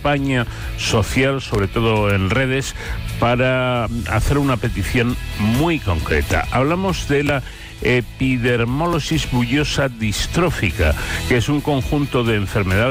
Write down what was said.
campaña social, sobre todo en redes, para hacer una petición muy concreta. Hablamos de la epidermólisis bullosa distrófica, que es un conjunto de enfermedades